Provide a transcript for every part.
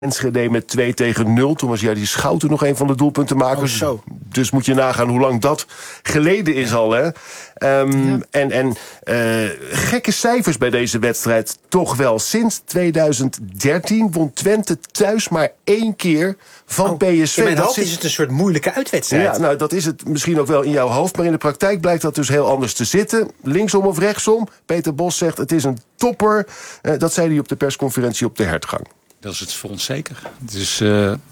Enschede met 2-0. Toen was die Schouten nog een van de doelpuntenmakers. Dus moet je nagaan hoe lang dat geleden is al. Hè? En gekke cijfers bij deze wedstrijd toch wel. Sinds 2013 won Twente thuis maar 1 keer van PSV. In mijn hoofd is het een soort moeilijke uitwedstrijd. Ja, nou dat is het misschien ook wel in jouw hoofd. Maar in de praktijk blijkt dat dus heel anders te zitten. Linksom of rechtsom. Peter Bos zegt het is een topper. Dat zei hij op de persconferentie op de Hertgang. Dat is het voor ons zeker. Het is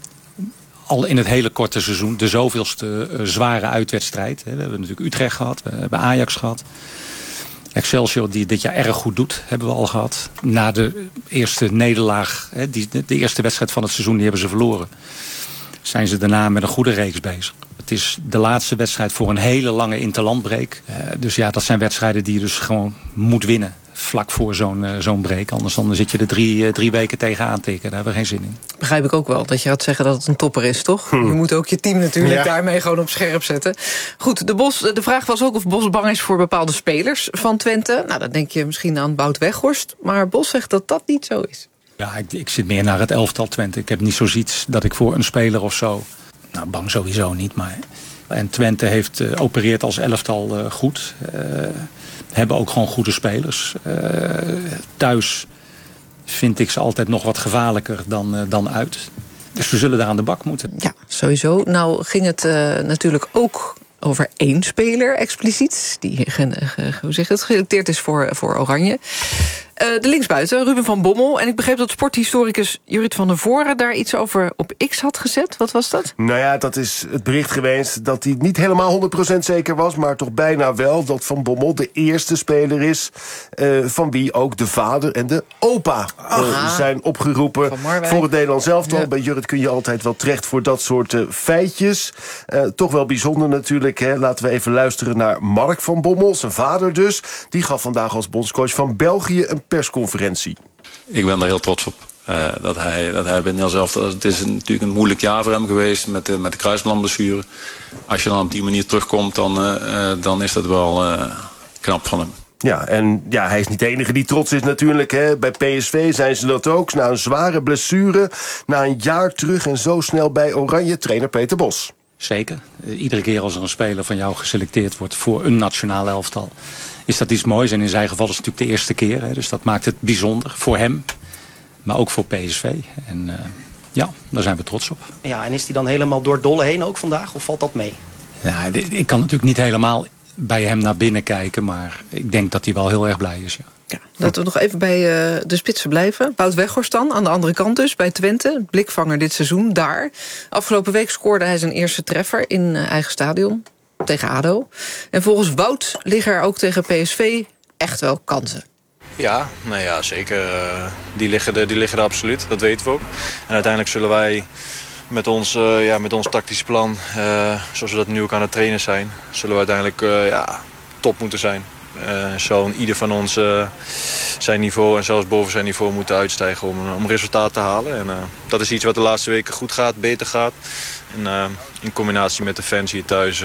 al in het hele korte seizoen de zoveelste zware uitwedstrijd. We hebben natuurlijk Utrecht gehad, we hebben Ajax gehad. Excelsior die dit jaar erg goed doet, hebben we al gehad. Na de eerste nederlaag, de eerste wedstrijd van het seizoen, die hebben ze verloren. Zijn ze daarna met een goede reeks bezig. Het is de laatste wedstrijd voor een hele lange interlandbreak. Dus ja, dat zijn wedstrijden die je dus gewoon moet winnen. Vlak voor zo'n break. Anders dan zit je er drie weken tegenaan tikken. Daar hebben we geen zin in. Begrijp ik ook wel dat je gaat zeggen dat het een topper is, toch? Je moet ook je team natuurlijk daarmee gewoon op scherp zetten. Goed, de vraag was ook of Bos bang is voor bepaalde spelers van Twente. Nou, dan denk je misschien aan Bout Weghorst. Maar Bos zegt dat dat niet zo is. Ja, ik zit meer naar het elftal Twente. Ik heb niet zoiets dat ik voor een speler of zo... Nou, bang sowieso niet, maar... En Twente opereert als elftal goed. Hebben ook gewoon goede spelers. Thuis vind ik ze altijd nog wat gevaarlijker dan uit. Dus we zullen daar aan de bak moeten. Ja, sowieso. Nou ging het natuurlijk ook over 1 speler expliciet. Die geselecteerd is voor Oranje. De linksbuiten, Ruben van Bommel. En ik begreep dat sporthistoricus Jurrit van der Voren daar iets over op X had gezet. Wat was dat? Nou ja, dat is het bericht geweest dat hij niet helemaal 100% zeker was, maar toch bijna wel dat Van Bommel de eerste speler is van wie ook de vader en de opa zijn opgeroepen voor het Nederlands elftal. Ja. Bij Jurrit kun je altijd wel terecht voor dat soort feitjes. Toch wel bijzonder natuurlijk. Hè? Laten we even luisteren naar Mark van Bommel, zijn vader dus. Die gaf vandaag als bondscoach van België een persconferentie. Ik ben er heel trots op dat hij bij Nederland zelf... Het is natuurlijk een moeilijk jaar voor hem geweest met de kruisbandblessure. Als je dan op die manier terugkomt, dan is dat wel knap van hem. Ja, en ja, hij is niet de enige die trots is natuurlijk. Hè. Bij PSV zijn ze dat ook. Na een zware blessure, na een jaar terug en zo snel bij Oranje, trainer Peter Bos. Zeker. Iedere keer als er een speler van jou geselecteerd wordt voor een nationaal elftal, is dat iets moois. En in zijn geval is het natuurlijk de eerste keer. Hè, dus dat maakt het bijzonder voor hem. Maar ook voor PSV. En daar zijn we trots op. Ja, en is hij dan helemaal door dolle heen ook vandaag? Of valt dat mee? Ja, ik kan natuurlijk niet helemaal bij hem naar binnen kijken. Maar ik denk dat hij wel heel erg blij is, ja. Ja, laten we nog even bij de spitsen blijven. Bout Weghorst dan, aan de andere kant dus, bij Twente. Blikvanger dit seizoen, daar. Afgelopen week scoorde hij zijn eerste treffer in eigen stadion. Tegen ADO. En volgens Wout liggen er ook tegen PSV echt wel kansen. Ja, nou ja, zeker. Die liggen er absoluut, dat weten we ook. En uiteindelijk zullen wij met ons tactisch plan, zoals we dat nu ook aan het trainen zijn, zullen we uiteindelijk top moeten zijn. Zal ieder van ons zijn niveau en zelfs boven zijn niveau moeten uitstijgen om resultaat te halen. En dat is iets wat de laatste weken goed gaat, beter gaat. En in combinatie met de fans hier thuis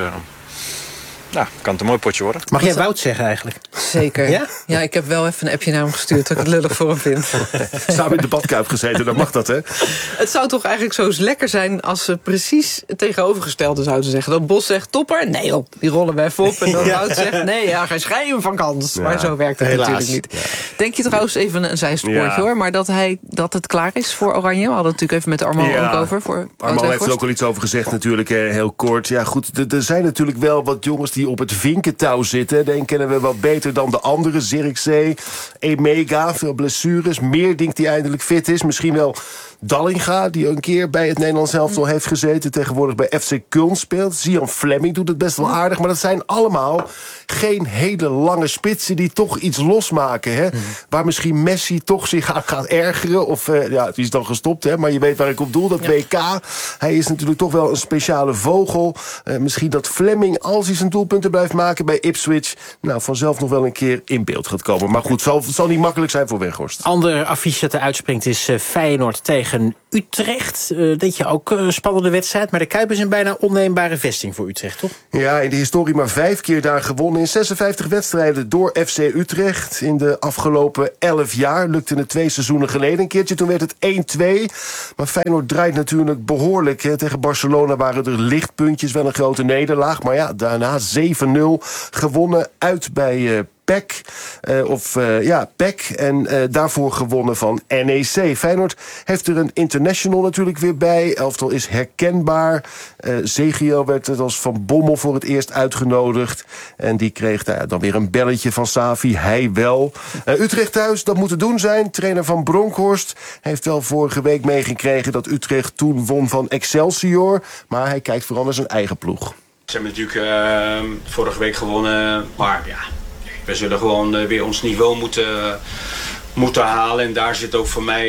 kan het een mooi potje worden. Mag jij Wout zeggen eigenlijk? Zeker. Ja? Ja, ik heb wel even een appje naar hem gestuurd dat ik het lullig voor hem vind. Samen in de badkuip gezeten, dan mag dat, hè? Het zou toch eigenlijk zo lekker zijn als ze precies het tegenovergestelde zouden zeggen. Dat Bos zegt topper, nee joh, die rollen we even op. En dan Wout zegt, nee, geen schijn van kans. Ja, maar zo werkt het helaas natuurlijk niet. Ja. Denk je trouwens, even een zijspoortje hoor, maar dat het klaar is voor Oranje? We hadden het natuurlijk even met Armand ook over. Armand heeft er ook al iets over gezegd natuurlijk, heel kort. Ja goed, er zijn natuurlijk wel wat jongens die op het vinkentouw zitten. Den kennen we wat beter dan de anderen. Zirkzee, Emega, veel blessures. Meerdink die eindelijk fit is. Misschien wel Dallinga, die een keer bij het Nederlands elftal heeft gezeten. Tegenwoordig bij FC Köln speelt. Zian Fleming doet het best wel aardig. Maar dat zijn allemaal geen hele lange spitsen die toch iets losmaken. Hè? Waar misschien Messi toch zich aan gaat ergeren. Of, die is dan gestopt, hè? Maar je weet waar ik op doel. Dat WK. Hij is natuurlijk toch wel een speciale vogel. Misschien dat Fleming, als hij zijn doelpunt doelpunten blijft maken bij Ipswich, nou, vanzelf nog wel een keer in beeld gaat komen. Maar goed, het zal niet makkelijk zijn voor Weghorst. Ander affiche dat er uitspringt is Feyenoord tegen Utrecht. Denk je ook een spannende wedstrijd, maar de Kuip is een bijna onneembare vesting voor Utrecht, toch? Ja, in de historie maar 5 keer daar gewonnen in 56 wedstrijden door FC Utrecht. In de afgelopen 11 jaar lukte het 2 seizoenen geleden een keertje. Toen werd het 1-2. Maar Feyenoord draait natuurlijk behoorlijk. Hè. Tegen Barcelona waren er lichtpuntjes, wel een grote nederlaag. Maar ja, daarna 7-0 gewonnen uit bij PEC. PEC. En daarvoor gewonnen van NEC. Feyenoord heeft er een international natuurlijk weer bij. Elftal is herkenbaar. Zegio werd het als Van Bommel voor het eerst uitgenodigd. En die kreeg dan weer een belletje van Savi. Hij wel. Utrecht thuis, dat moet te doen zijn. Trainer Van Bronckhorst heeft wel vorige week meegekregen dat Utrecht toen won van Excelsior. Maar hij kijkt vooral naar zijn eigen ploeg. Ze hebben natuurlijk vorige week gewonnen. Maar ja, we zullen gewoon weer ons niveau moeten halen. En daar zit ook voor mij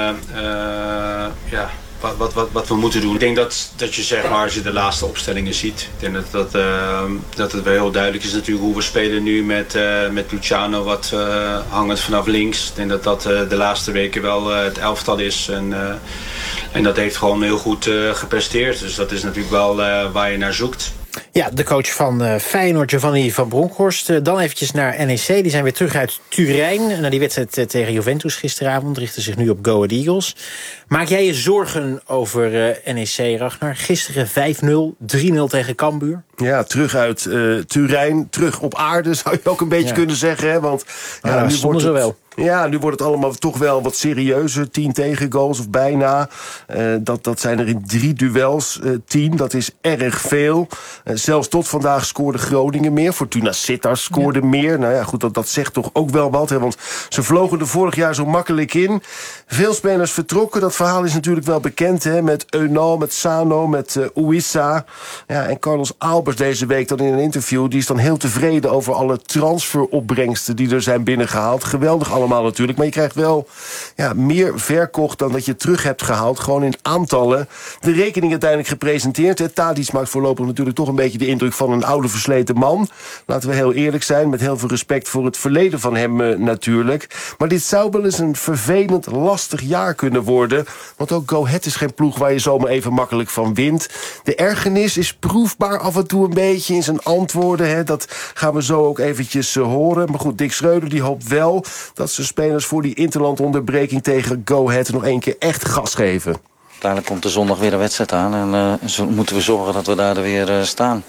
wat we moeten doen. Ik denk dat je zeg maar, als je de laatste opstellingen ziet. Ik denk dat het wel heel duidelijk is natuurlijk hoe we spelen nu met Luciano wat hangend vanaf links. Ik denk dat de laatste weken wel het elftal is. En dat heeft gewoon heel goed gepresteerd. Dus dat is natuurlijk wel waar je naar zoekt. Ja, de coach van Feyenoord, Giovanni Van Bronckhorst. Dan eventjes naar NEC. Die zijn weer terug uit Turijn. Na die wedstrijd tegen Juventus gisteravond richten zich nu op Go Ahead Eagles. Maak jij je zorgen over NEC, Ragnar? Gisteren 5-0, 3-0 tegen Cambuur. Ja, terug uit Turijn, terug op aarde zou je ook een beetje kunnen zeggen. Hè? Want nu stonden ze wel. Ja, nu wordt het allemaal toch wel wat serieuzer. 10 tegengoals of bijna. Dat zijn er in 3 duels. 10, dat is erg veel. Zelfs tot vandaag scoorde Groningen meer. Fortuna Sittard scoorde meer. Nou ja, goed, dat zegt toch ook wel wat. Hè, want ze vlogen er vorig jaar zo makkelijk in. Veel spelers vertrokken. Dat verhaal is natuurlijk wel bekend. Hè, met Eunal, met Sano, met Ouissa. Ja, en Carlos Albers deze week dan in een interview. Die is dan heel tevreden over alle transferopbrengsten die er zijn binnengehaald. Geweldig allemaal natuurlijk, maar je krijgt wel meer verkocht dan dat je terug hebt gehaald. Gewoon in aantallen. De rekening uiteindelijk gepresenteerd. Tadic maakt voorlopig natuurlijk toch een beetje de indruk van een oude versleten man. Laten we heel eerlijk zijn, met heel veel respect voor het verleden van hem natuurlijk. Maar dit zou wel eens een vervelend, lastig jaar kunnen worden. Want ook Go Ahead is geen ploeg waar je zomaar even makkelijk van wint. De ergernis is proefbaar af en toe een beetje in zijn antwoorden. Hè. Dat gaan we zo ook eventjes horen. Maar goed, Dick Schreuder die hoopt wel dat ze spelers voor die interlandonderbreking tegen Go Ahead nog 1 keer echt gas geven. Uiteindelijk komt er zondag weer een wedstrijd aan en moeten we zorgen dat we daar weer staan.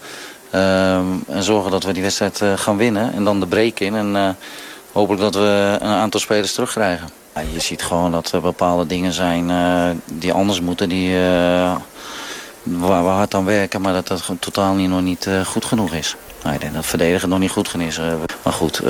En zorgen dat we die wedstrijd gaan winnen en dan de break in en hopelijk dat we een aantal spelers terugkrijgen. Ja, je ziet gewoon dat er bepaalde dingen zijn die anders moeten, waar we hard aan werken, maar dat totaal nog niet goed genoeg is. Nou, ik denk dat verdedigen nog niet goed genoeg is. Maar goed,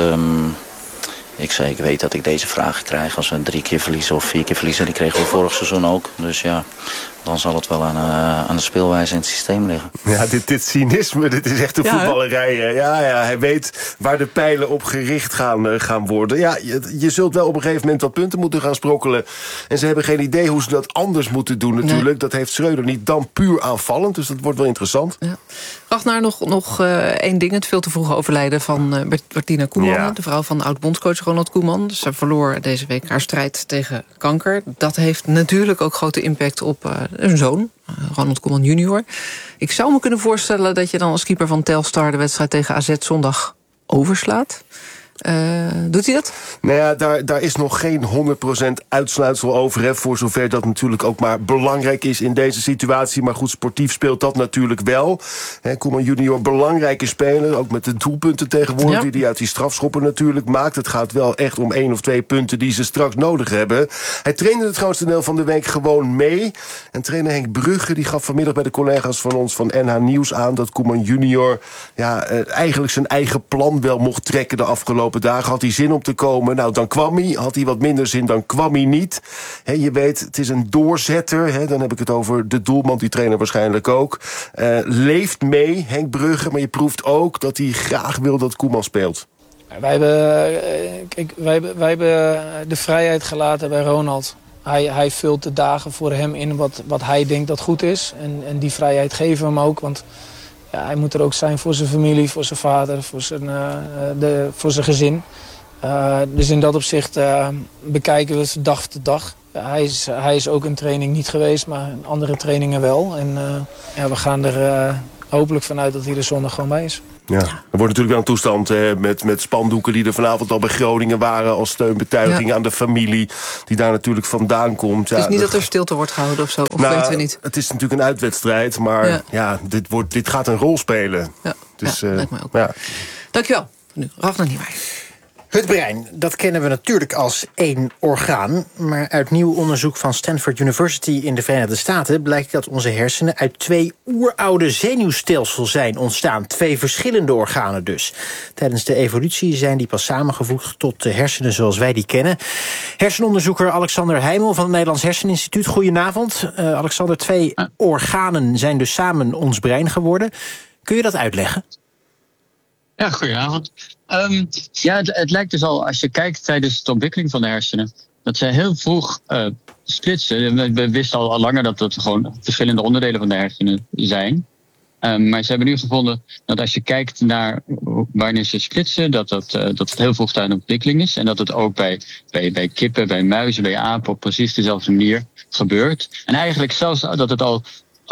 ik weet dat ik deze vragen krijg als we 3 keer verliezen of 4 keer verliezen. Die kregen we vorig seizoen ook. Dus ja, dan zal het wel aan de speelwijze en het systeem liggen. Ja, dit cynisme, dit is echt een voetballerij. Hè? Ja, hij weet waar de pijlen op gericht gaan worden. Ja, je zult wel op een gegeven moment wat punten moeten gaan sprokkelen. En ze hebben geen idee hoe ze dat anders moeten doen natuurlijk. Nee. Dat heeft Schreuder niet dan puur aanvallend. Dus dat wordt wel interessant. Ja. Ragnar, nog 1 ding. Het veel te vroege overlijden van Bertina Koeman. De vrouw van oud-bondscoach Ronald Koeman. Dus ze verloor deze week haar strijd tegen kanker. Dat heeft natuurlijk ook grote impact op een zoon, Ronald Koeman junior. Ik zou me kunnen voorstellen dat je dan als keeper van Telstar de wedstrijd tegen AZ zondag overslaat. Doet hij dat? Nou ja, daar is nog geen 100% uitsluitsel over. Hè, voor zover dat natuurlijk ook maar belangrijk is in deze situatie. Maar goed, sportief speelt dat natuurlijk wel. Koeman junior, belangrijke speler. Ook met de doelpunten tegenwoordig die hij uit die strafschoppen natuurlijk maakt. Het gaat wel echt om 1 of 2 punten die ze straks nodig hebben. Hij trainde het grootste deel van de week gewoon mee. En trainer Henk Brugge die gaf vanmiddag bij de collega's van ons van NH Nieuws aan dat Koeman junior eigenlijk zijn eigen plan wel mocht trekken de afgelopen dagen. Had hij zin om te komen? Nou, dan kwam hij. Had hij wat minder zin, dan kwam hij niet. Je weet, het is een doorzetter. Dan heb ik het over de doelman, die trainer waarschijnlijk ook. Leeft mee, Henk Brugge, maar je proeft ook dat hij graag wil dat Koeman speelt. Wij hebben de vrijheid gelaten bij Ronald. Hij vult de dagen voor hem in wat hij denkt dat goed is. En die vrijheid geven we hem ook, want Ja, hij moet er ook zijn voor zijn familie, voor zijn vader, voor zijn gezin. Dus in dat opzicht bekijken we het dag tot dag. Hij is ook in training niet geweest, maar in andere trainingen wel. En we gaan er hopelijk vanuit dat hij er zondag gewoon bij is. Ja. Er wordt natuurlijk wel een toestand met spandoeken die er vanavond al bij Groningen waren als steunbetuiging aan de familie die daar natuurlijk vandaan komt. Het is niet dat er stilte wordt gehouden of zo, of weten we niet? Het is natuurlijk een uitwedstrijd, maar dit gaat een rol spelen. Ja, dus, lijkt mij ook. Ja. Dankjewel. Nu, Ragnar Niemeyer. Het brein, dat kennen we natuurlijk als één orgaan. Maar uit nieuw onderzoek van Stanford University in de Verenigde Staten blijkt dat onze hersenen uit 2 oeroude zenuwstelsels zijn ontstaan. 2 verschillende organen dus. Tijdens de evolutie zijn die pas samengevoegd tot de hersenen zoals wij die kennen. Hersenonderzoeker Alexander Heijmel van het Nederlands Herseninstituut. Goedenavond. Alexander, 2 organen zijn dus samen ons brein geworden. Kun je dat uitleggen? Ja, goedenavond. Het lijkt dus al, als je kijkt tijdens de ontwikkeling van de hersenen, dat zij heel vroeg splitsen. We wisten al langer dat het gewoon verschillende onderdelen van de hersenen zijn. Maar ze hebben nu gevonden dat als je kijkt naar wanneer ze splitsen, dat het heel vroeg in ontwikkeling is. En dat het ook bij kippen, bij muizen, bij apen op precies dezelfde manier gebeurt. En eigenlijk zelfs dat het al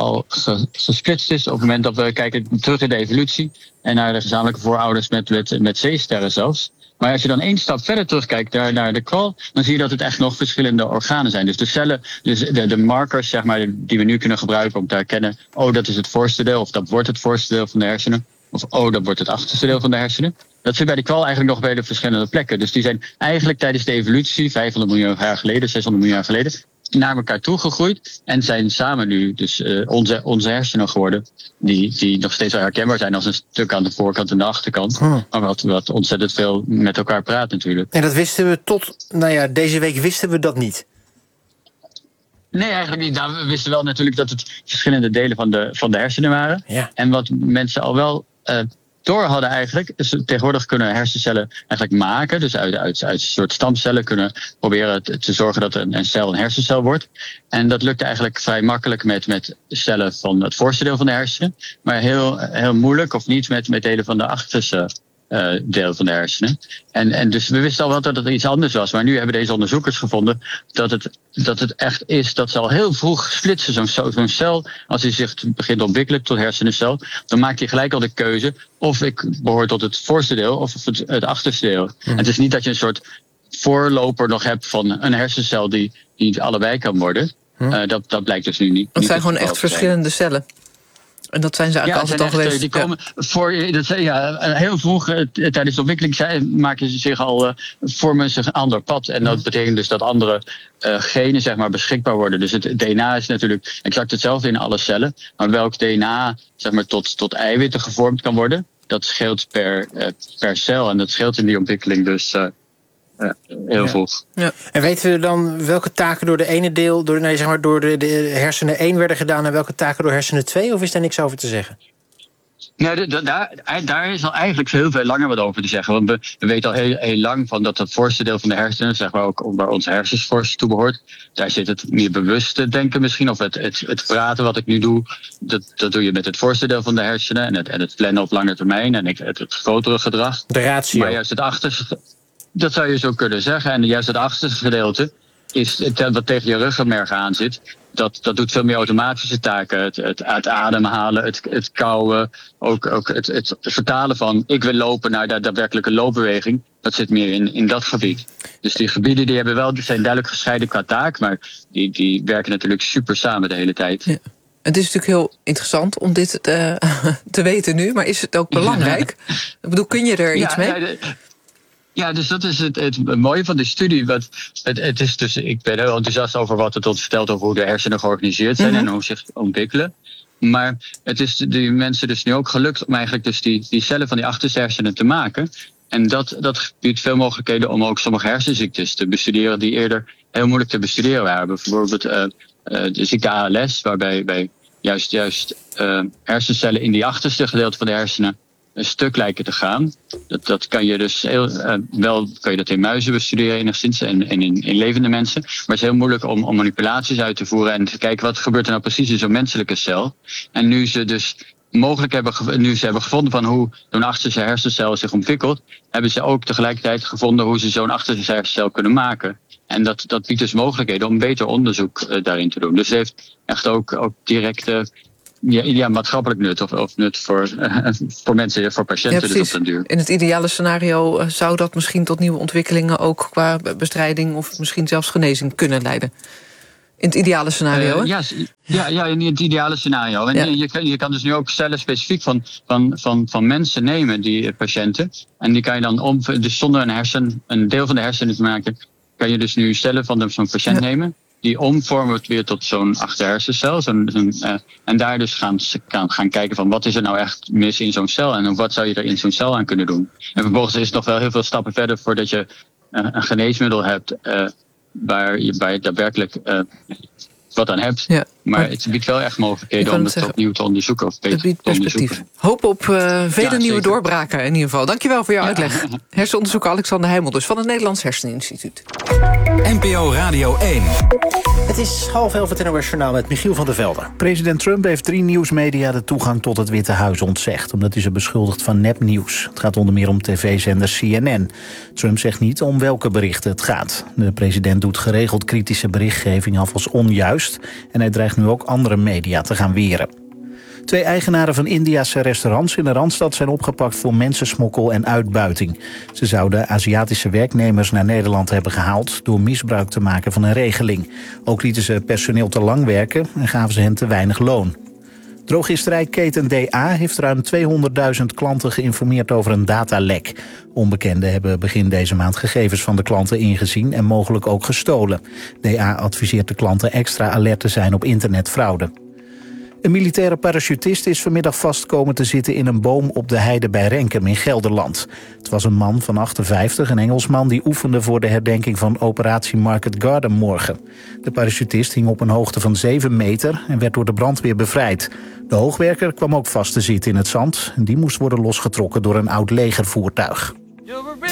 gesplitst is op het moment dat we kijken terug in de evolutie en naar de gezamenlijke voorouders met zeesterren zelfs. Maar als je dan 1 stap verder terugkijkt naar de kwal, dan zie je dat het echt nog verschillende organen zijn. Dus de cellen, dus de markers zeg maar, die we nu kunnen gebruiken om te herkennen, dat is het voorste deel, of dat wordt het voorste deel van de hersenen, of dat wordt het achterste deel van de hersenen. Dat zit bij de kwal eigenlijk nog bij de verschillende plekken. Dus die zijn eigenlijk tijdens de evolutie, 500 miljoen jaar geleden, 600 miljoen jaar geleden, naar elkaar toegegroeid en zijn samen nu dus onze hersenen geworden, die nog steeds wel herkenbaar zijn als een stuk aan de voorkant en de achterkant. Maar wat ontzettend veel met elkaar praat natuurlijk. En dat wisten we deze week wisten we dat niet. Nee, eigenlijk niet. We wisten wel natuurlijk dat het verschillende delen van de hersenen waren. Ja. En wat mensen al wel door hadden eigenlijk, dus tegenwoordig kunnen hersencellen eigenlijk maken, dus uit een soort stamcellen kunnen proberen te zorgen dat een cel een hersencel wordt. En dat lukte eigenlijk vrij makkelijk met cellen van het voorste deel van de hersenen, maar heel moeilijk of niet met delen van de achterste deel van de hersenen. En dus we wisten al wel dat het iets anders was, maar nu hebben deze onderzoekers gevonden dat het echt is dat ze al heel vroeg splitsen. Zo'n cel, als hij zich begint te ontwikkelen tot hersenencel, dan maakt hij gelijk al de keuze of ik behoor tot het voorste deel of het achterste deel. En het is niet dat je een soort voorloper nog hebt van een hersencel die allebei kan worden. Dat blijkt dus nu niet. Het zijn gewoon echt verschillende cellen. En dat zijn ze eigenlijk altijd al geweest. Die komen heel vroeg tijdens de ontwikkeling vormen zich een ander pad. En dat betekent dus dat andere genen zeg maar beschikbaar worden. Dus het DNA is natuurlijk exact hetzelfde in alle cellen. Maar welk DNA zeg maar tot eiwitten gevormd kan worden, dat scheelt per cel. En dat scheelt in die ontwikkeling dus heel vroeg. Ja. En weten we dan welke taken door de ene deel, door de hersenen 1 werden gedaan en welke taken door hersenen 2? Of is daar niks over te zeggen? Nee, daar is al eigenlijk heel veel langer wat over te zeggen. Want we weten al heel lang van dat het voorste deel van de hersenen, zeg maar ook waar onze hersensfors toe behoort, daar zit het meer bewuste denken misschien. Of het praten wat ik nu doe, dat doe je met het voorste deel van de hersenen. En het plannen op lange termijn en het grotere gedrag. De ratio. Maar juist het achterste, dat zou je zo kunnen zeggen. En juist het achterste gedeelte is wat tegen je ruggenmerg aan zit. Dat doet veel meer automatische taken. Het ademhalen, het kauwen, ook het vertalen van ik wil lopen naar de daadwerkelijke loopbeweging. Dat zit meer in dat gebied. Dus die gebieden die zijn duidelijk gescheiden qua taak, maar die werken natuurlijk super samen de hele tijd. Ja. Het is natuurlijk heel interessant om dit te weten nu, maar is het ook belangrijk? Ik bedoel, kun je er iets mee? Ja, dus dat is het mooie van de studie. Het is dus, ik ben heel enthousiast over wat het ons vertelt over hoe de hersenen georganiseerd zijn en hoe ze zich ontwikkelen. Maar het is die mensen dus nu ook gelukt om eigenlijk dus die cellen van die achterste hersenen te maken. En dat biedt veel mogelijkheden om ook sommige hersenziektes te bestuderen die eerder heel moeilijk te bestuderen waren. Bijvoorbeeld de ziekte ALS, waarbij juist hersencellen in die achterste gedeelte van de hersenen een stuk lijken te gaan. Dat kan je dus kan je dat in muizen bestuderen enigszins en in levende mensen. Maar het is heel moeilijk om manipulaties uit te voeren en te kijken wat gebeurt er nou precies in zo'n menselijke cel. En nu ze dus nu ze hebben gevonden van hoe zo'n achterste hersencel zich ontwikkelt, hebben ze ook tegelijkertijd gevonden hoe ze zo'n achterste hersencel kunnen maken. En dat biedt dus mogelijkheden om beter onderzoek daarin te doen. Dus het heeft echt ook directe maatschappelijk nut of nut voor mensen, voor patiënten. Ja, dus op den duur. In het ideale scenario zou dat misschien tot nieuwe ontwikkelingen ook qua bestrijding of misschien zelfs genezing kunnen leiden. In het ideale scenario, hè? Ja, in het ideale scenario. En je kan dus nu ook cellen specifiek van mensen nemen, die patiënten. En die kan je dan dus zonder een deel van de hersenen te maken, kan je dus nu cellen van zo'n patiënt nemen, die omvormen weer tot zo'n achterhersencel. En daar dus gaan kijken van wat is er nou echt mis in zo'n cel en wat zou je er in zo'n cel aan kunnen doen. En vervolgens is het nog wel heel veel stappen verder voordat je een geneesmiddel hebt waar je daadwerkelijk wat aan hebt. Ja, maar het biedt wel echt mogelijkheden om het opnieuw te onderzoeken. Of beter te onderzoeken. Hoop op vele nieuwe doorbraken in ieder geval. Dankjewel voor jouw uitleg. Hersenonderzoeker Alexander Heijmel dus van het Nederlands Herseninstituut. NPO Radio 1. Het is 10:30 het NOS Journaal met Michiel van der Velde. President Trump heeft 3 nieuwsmedia de toegang tot het Witte Huis ontzegd, omdat hij ze beschuldigt van nepnieuws. Het gaat onder meer om tv-zender CNN. Trump zegt niet om welke berichten het gaat. De president doet geregeld kritische berichtgeving af als onjuist en hij dreigt nu ook andere media te gaan weren. 2 eigenaren van Indiase restaurants in de Randstad zijn opgepakt voor mensensmokkel en uitbuiting. Ze zouden Aziatische werknemers naar Nederland hebben gehaald door misbruik te maken van een regeling. Ook lieten ze personeel te lang werken en gaven ze hen te weinig loon. Drogisterijketen DA heeft ruim 200.000 klanten geïnformeerd over een datalek. Onbekenden hebben begin deze maand gegevens van de klanten ingezien en mogelijk ook gestolen. DA adviseert de klanten extra alert te zijn op internetfraude. Een militaire parachutist is vanmiddag vast komen te zitten in een boom op de heide bij Renkum in Gelderland. Het was een man van 58, een Engelsman die oefende voor de herdenking van operatie Market Garden morgen. De parachutist hing op een hoogte van 7 meter en werd door de brandweer bevrijd. De hoogwerker kwam ook vast te zitten in het zand en die moest worden losgetrokken door een oud legervoertuig.